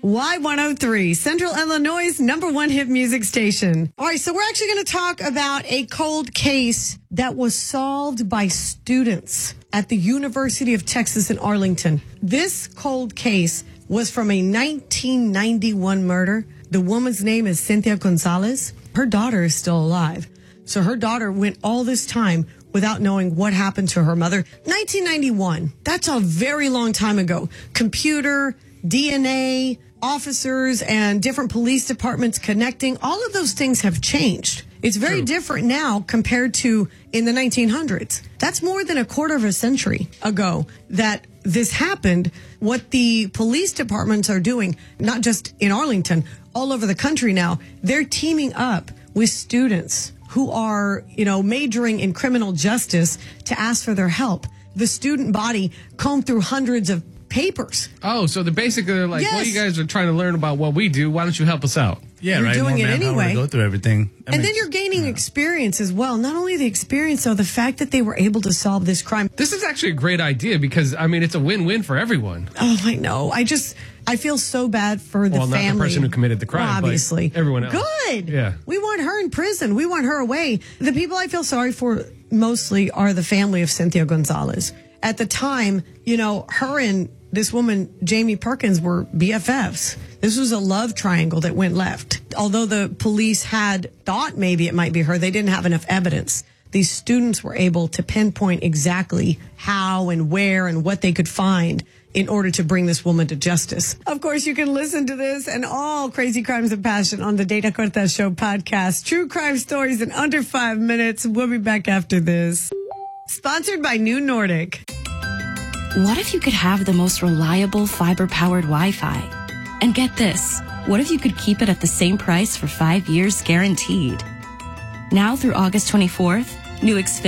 Y103, Central Illinois' #1 hit music station. All right, so we're actually going to talk about a cold case that was solved by students at the University of Texas in Arlington. This cold case was from a 1991 murder. The woman's name is Cynthia Gonzalez. Her daughter is still alive. So her daughter went all this time without knowing what happened to her mother. 1991, that's a very long time ago. Computer, DNA, officers, and different police departments connecting, all of those things have changed. It's very different now compared to in the 1900s. That's more than a quarter of a century ago that this happened. What the police departments are doing, not just in Arlington, all over the country now, they're teaming up with students who are, majoring in criminal justice to ask for their help. The student body combed through hundreds of papers. Oh, so they're basically like, well, you guys are trying to learn about what we do. Why don't you help us out? Yeah, you're right. doing More it manpower anyway. to go through everything. And then you're gaining experience as well. Not only the experience, though, the fact that they were able to solve this crime. This is actually a great idea because, it's a win-win for everyone. Oh, I know. I feel so bad for the family. Well, not the person who committed the crime, obviously. but everyone else. Good. Yeah. We want her in prison. We want her away. The people I feel sorry for mostly are the family of Cynthia Gonzalez. At the time, her and this woman, Jamie Perkins, were BFFs. This was a love triangle that went left. Although the police had thought maybe it might be her, they didn't have enough evidence. These students were able to pinpoint exactly how and where and what they could find in order to bring this woman to justice. Of course, you can listen to this and all Crazy Crimes of Passion on the Dana Cortez Show podcast. True crime stories in under 5 minutes. We'll be back after this. Sponsored by New Nordic. What if you could have the most reliable fiber-powered Wi-Fi? And get this, what if you could keep it at the same price for 5 years guaranteed? Now through August 24th, new Xfinity